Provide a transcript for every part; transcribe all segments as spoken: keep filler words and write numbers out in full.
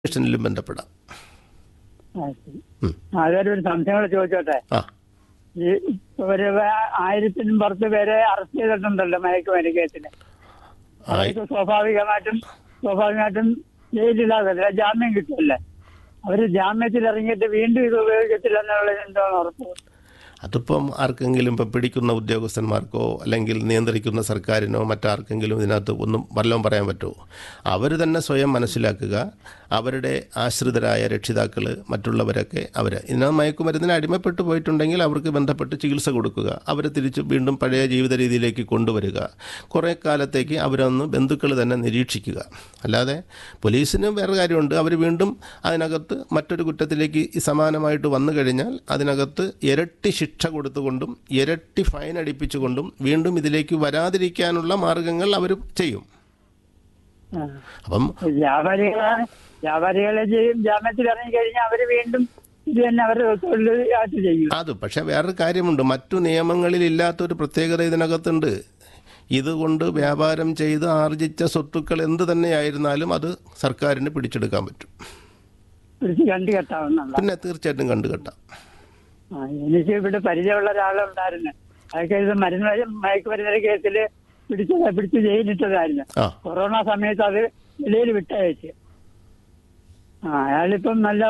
സ്റ്റേഷനിലും ബന്ധപ്പെടാം. അതൊരു സംശയം കൂടെ ചോദിച്ചോട്ടെ. ആ ഈ ഒരു ആയിരത്തിനും പുറത്ത് പേരെ അറസ്റ്റ് ചെയ്തിട്ടുണ്ടല്ലോ മയക്കുമരുന്ന് കേസിന്. അവർക്ക് സ്വാഭാവികമായിട്ടും സ്വാഭാവികമായിട്ടും ജയിലിലാകത്തില്ല, ജാമ്യം കിട്ടില്ല. അവര് ജാമ്യത്തിൽ ഇറങ്ങിയിട്ട് വീണ്ടും ഇത് ഉപയോഗിക്കത്തില്ല എന്നുള്ളത് എന്താണ് ഉറപ്പ്? അതിപ്പം ആർക്കെങ്കിലും ഇപ്പം പിടിക്കുന്ന ഉദ്യോഗസ്ഥന്മാർക്കോ അല്ലെങ്കിൽ നിയന്ത്രിക്കുന്ന സർക്കാരിനോ മറ്റാർക്കെങ്കിലും ഇതിനകത്ത് ഒന്നും വല്ലതും പറയാൻ പറ്റുമോ? അവർ തന്നെ സ്വയം മനസ്സിലാക്കുക, അവരുടെ ആശ്രിതരായ രക്ഷിതാക്കൾ മറ്റുള്ളവരൊക്കെ അവർ ഇതിനകത്ത് മയക്കുമരുന്നിന് അടിമപ്പെട്ടു പോയിട്ടുണ്ടെങ്കിൽ അവർക്ക് ബന്ധപ്പെട്ട് ചികിത്സ കൊടുക്കുക, അവരെ തിരിച്ച് വീണ്ടും പഴയ ജീവിത രീതിയിലേക്ക് കൊണ്ടുവരിക. കുറേ കാലത്തേക്ക് അവരൊന്ന് ബന്ധുക്കൾ തന്നെ നിരീക്ഷിക്കുക. അല്ലാതെ പോലീസിന് വേറെ കാര്യമുണ്ട്, അവർ വീണ്ടും അതിനകത്ത് മറ്റൊരു കുറ്റത്തിലേക്ക് സമാനമായിട്ട് വന്നു കഴിഞ്ഞാൽ അതിനകത്ത് ഇരട്ടി ശിക്ഷ കൊടുത്തുകൊണ്ടും ഇരട്ടി ഫൈൻ അടിപ്പിച്ചുകൊണ്ടും വീണ്ടും ഇതിലേക്ക് വരാതിരിക്കാനുള്ള മാർഗങ്ങൾ അവർ ചെയ്യും. അപ്പം വ്യാപാരികളാണ് വ്യാപാരികളെ ചെയ്യും, ജാമ്യത്തിൽ ഇറങ്ങി കഴിഞ്ഞാൽ അവർ വീണ്ടും ഇത് തന്നെ അവർ തൊഴിലായിട്ട് ചെയ്യും. അത് പക്ഷെ വേറൊരു കാര്യമുണ്ട്, മറ്റു നിയമങ്ങളിൽ ഇല്ലാത്തൊരു പ്രത്യേകത ഇതിനകത്തുണ്ട്. ഇതുകൊണ്ട് വ്യാപാരം ചെയ്ത് ആർജിച്ച സ്വത്തുക്കൾ എന്ത് തന്നെയായിരുന്നാലും അത് സർക്കാരിന് പിടിച്ചെടുക്കാൻ പറ്റും. കണ്ടുകെട്ടാവുന്ന പിന്നെ തീർച്ചയായിട്ടും കണ്ടുകെട്ടാം. എനിക്ക് ഇവിടെ പരിചയമുള്ള ഒരാളുണ്ടായിരുന്നു. അതൊക്കെ ഇത് മരുന്ന് മയക്കുമരുന്ന് കേസിൽ പിടിച്ച പിടിച്ച് ജയിലിട്ടതായിരുന്നു. കൊറോണ സമയത്ത് അത് വെളിയിൽ വിട്ടയച്ച്. ആ അയാളിപ്പം നല്ല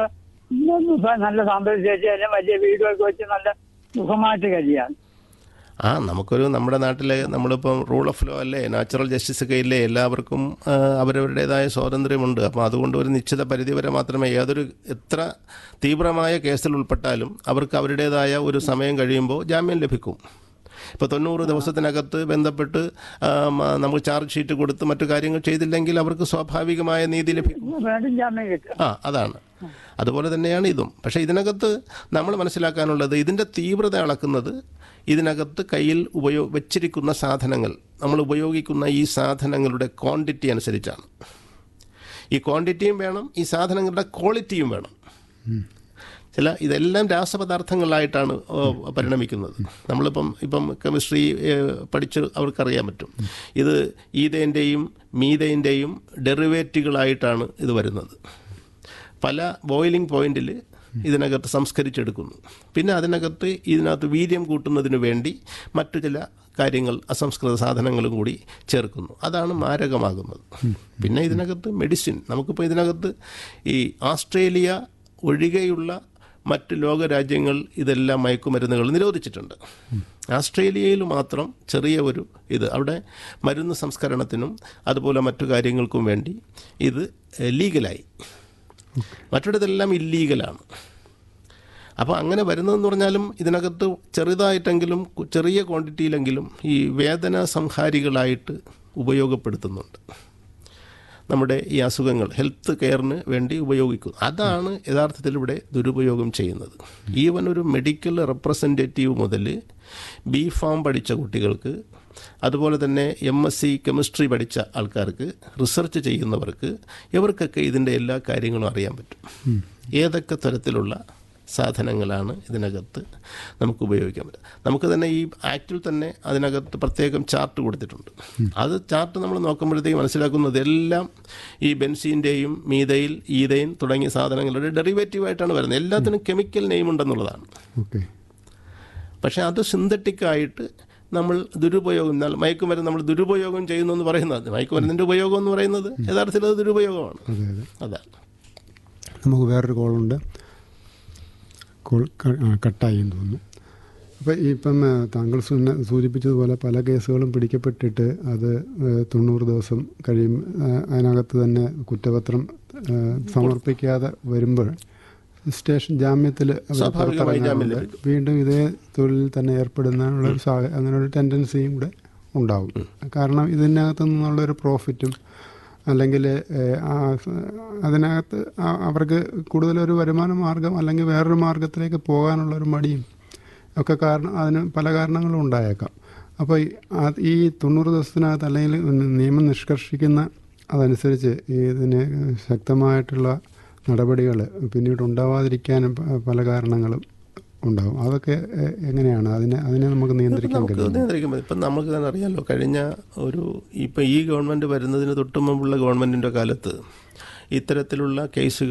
നല്ല സാമ്പത്തിക ശേഷി, വലിയ വീടുമൊക്കെ വെച്ച് നല്ല സുഖമായിട്ട് കഴിയാണ്. ആ നമുക്കൊരു നമ്മുടെ നാട്ടിലെ നമ്മളിപ്പം റൂൾ ഓഫ് ലോ അല്ലേ, നാച്ചുറൽ ജസ്റ്റിസ് ഒക്കെ ഇല്ലേ, എല്ലാവർക്കും അവരവരുടേതായ സ്വാതന്ത്ര്യമുണ്ട്. അപ്പോൾ അതുകൊണ്ട് ഒരു നിശ്ചിത പരിധി വരെ മാത്രമേ ഏതൊരു എത്ര തീവ്രമായ കേസിൽ ഉൾപ്പെട്ടാലും അവർക്ക് അവരുടേതായ ഒരു സമയം കഴിയുമ്പോൾ ജാമ്യം ലഭിക്കും. ഇപ്പോൾ തൊണ്ണൂറ് ദിവസത്തിനകത്ത് ബന്ധപ്പെട്ട് നമുക്ക് ചാർജ് ഷീറ്റ് കൊടുത്ത് മറ്റു കാര്യങ്ങൾ ചെയ്തില്ലെങ്കിൽ അവർക്ക് സ്വാഭാവികമായ നീതി ലഭിക്കും. ആ അതാണ്. അതുപോലെ തന്നെയാണ് ഇതും. പക്ഷേ ഇതിനകത്ത് നമ്മൾ മനസ്സിലാക്കാനുള്ളത്, ഇതിൻ്റെ തീവ്രത അളക്കുന്നത് ഇതിനകത്ത് കയ്യിൽ ഉപയോഗ വെച്ചിരിക്കുന്ന സാധനങ്ങൾ, നമ്മൾ ഉപയോഗിക്കുന്ന ഈ സാധനങ്ങളുടെ ക്വാണ്ടിറ്റി അനുസരിച്ചാണ്. ഈ ക്വാണ്ടിറ്റിയും വേണം, ഈ സാധനങ്ങളുടെ ക്വാളിറ്റിയും വേണം. ചില ഇതെല്ലാം രാസപദാർത്ഥങ്ങളായിട്ടാണ് പരിണമിക്കുന്നത്. നമ്മളിപ്പം ഇപ്പം കെമിസ്ട്രി പഠിച്ച് അവർക്കറിയാൻ പറ്റും. ഇത് ഈതേൻ്റെയും മീതേൻ്റെയും ഡെറിവേറ്റുകളായിട്ടാണ് ഇത് വരുന്നത്. പല ബോയിലിംഗ് പോയിന്റിൽ ഇതിനകത്ത് സംസ്കരിച്ചെടുക്കുന്നു. പിന്നെ അതിനകത്ത് ഇതിനകത്ത് വീര്യം കൂട്ടുന്നതിന് വേണ്ടി മറ്റു ചില കാര്യങ്ങൾ, അസംസ്കൃത സാധനങ്ങളും കൂടി ചേർക്കുന്നു. അതാണ് മാരകമാകുന്നത്. പിന്നെ ഇതിനകത്ത് മെഡിസിൻ, നമുക്കിപ്പോൾ ഇതിനകത്ത് ഈ ഓസ്ട്രേലിയ ഒഴികെയുള്ള മറ്റ് ലോകരാജ്യങ്ങൾ ഇതെല്ലാം മയക്കുമരുന്നുകൾ നിരോധിച്ചിട്ടുണ്ട്. ഓസ്ട്രേലിയയിൽ മാത്രം ചെറിയ ഒരു ഇത്, അവിടെ മരുന്ന് സംസ്കരണത്തിനും അതുപോലെ മറ്റു കാര്യങ്ങൾക്കും വേണ്ടി ഇത് ലീഗലായി. മറ്റിടത്തെല്ലാം ഇല്ലീഗലാണ്. അപ്പോൾ അങ്ങനെ വരുന്നതെന്ന് പറഞ്ഞാലും ഇതിനകത്ത് ചെറുതായിട്ടെങ്കിലും ചെറിയ ക്വാണ്ടിറ്റിയിലെങ്കിലും ഈ വേദന സംഹാരികളായിട്ട് ഉപയോഗപ്പെടുത്തുന്നുണ്ട്. നമ്മുടെ ഈ അസുഖങ്ങൾ ഹെൽത്ത് കെയറിന് വേണ്ടി ഉപയോഗിക്കും. അതാണ് യഥാർത്ഥത്തിൽ ഇവിടെ ദുരുപയോഗം ചെയ്യുന്നത്. ഈവൻ ഒരു മെഡിക്കൽ റെപ്രസെൻറ്റേറ്റീവ് മുതൽ ബി ഫാം പഠിച്ച കുട്ടികൾക്ക്, അതുപോലെ തന്നെ എം എസ് സി കെമിസ്ട്രി പഠിച്ച ആൾക്കാർക്ക്, റിസർച്ച് ചെയ്യുന്നവർക്ക്, ഇവർക്കൊക്കെ ഇതിൻ്റെ എല്ലാ കാര്യങ്ങളും അറിയാൻ പറ്റും. ഏതൊക്കെ തരത്തിലുള്ള സാധനങ്ങളാണ് ഇതിനകത്ത് നമുക്ക് ഉപയോഗിക്കാൻ പറ്റുക. നമുക്ക് തന്നെ ഈ ആക്റ്റിൽ തന്നെ അതിനകത്ത് പ്രത്യേകം ചാർട്ട് കൊടുത്തിട്ടുണ്ട്. അത് ചാർട്ട് നമ്മൾ നോക്കുമ്പോഴത്തേക്ക് മനസ്സിലാക്കുന്നത് എല്ലാം ഈ ബെൻസീൻ്റെയും മീതയിൽ ഈതയിൽ തുടങ്ങിയ സാധനങ്ങളുടെ ഡെറിവേറ്റീവായിട്ടാണ് വരുന്നത്. എല്ലാത്തിനും കെമിക്കൽ നെയിം ഉണ്ടെന്നുള്ളതാണ്. പക്ഷേ അത് സിന്തറ്റിക്കായിട്ട് നമ്മൾ ദുരുപയോഗം, മയക്കുമരുന്ന് നമ്മൾ ദുരുപയോഗം ചെയ്യുന്നു എന്ന് പറയുന്നത്, മയക്കുമരുന്നിൻ്റെ ഉപയോഗം എന്ന് പറയുന്നത് യഥാർത്ഥത്തിൽ അത് ദുരുപയോഗമാണ്. അതാണ്. നമുക്ക് വേറൊരു കോളുണ്ട്. കോൾ കട്ടായി എന്ന് തോന്നുന്നു. അപ്പോൾ ഇപ്പം താങ്കൾ സൂചിപ്പിച്ചതുപോലെ പല കേസുകളും പിടിക്കപ്പെട്ടിട്ട് അത് തൊണ്ണൂറ് ദിവസം കഴിയും അതിനകത്ത് തന്നെ കുറ്റപത്രം സമർപ്പിക്കാതെ വരുമ്പോൾ സ്റ്റേഷൻ ജാമ്യത്തിൽ വീണ്ടും ഇതേ തൊഴിലിൽ തന്നെ ഏർപ്പെടുന്നതിനുള്ളൊരു സാ അങ്ങനെ ഒരു ടെൻഡൻസിയും കൂടെ ഉണ്ടാവും. കാരണം ഇതിനകത്തു നിന്നുള്ളൊരു പ്രോഫിറ്റും അല്ലെങ്കിൽ അതിനകത്ത് അവർക്ക് കൂടുതലൊരു വരുമാന മാർഗം അല്ലെങ്കിൽ വേറൊരു മാർഗത്തിലേക്ക് പോകാനുള്ളൊരു മടിയും ഒക്കെ കാരണം അതിന് പല കാരണങ്ങളും ഉണ്ടായേക്കാം. അപ്പോൾ ഈ തൊണ്ണൂറ് ദിവസത്തിനകത്ത് അല്ലെങ്കിൽ നിയമം നിഷ്കർഷിക്കുന്ന അതനുസരിച്ച് ഇതിന് ശക്തമായിട്ടുള്ള നടപടികൾ പിന്നീട് ഉണ്ടാവാതിരിക്കാനും പല കാരണങ്ങളും ഉണ്ടാകും. അതൊക്കെ എങ്ങനെയാണ് അതിനെ അതിനെ നമുക്ക് നിയന്ത്രിക്കാൻ കഴിയും? നിയന്ത്രിക്കാൻ ഇപ്പം നമുക്ക് തന്നെ അറിയാമല്ലോ, കഴിഞ്ഞ ഒരു ഇപ്പം ഈ ഗവൺമെൻറ് വരുന്നതിന് തൊട്ട് മുമ്പുള്ള ഗവൺമെൻറ്റിൻ്റെ കാലത്ത് ഇത്തരത്തിലുള്ള കേസുകൾ